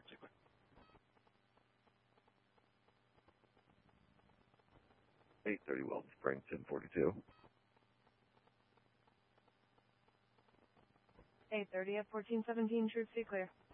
830 Weld Spring, 1042. 830 at 1417, true, see clear.